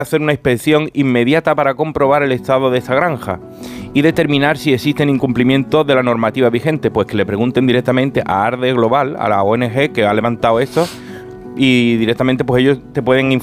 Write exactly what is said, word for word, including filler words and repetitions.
hacer una inspección inmediata para comprobar el estado de esa granja y determinar si existen incumplimientos de la normativa vigente, pues que le pregunten directamente a Arde Global, a la O N G que ha levantado esto, y directamente pues ellos te pueden informar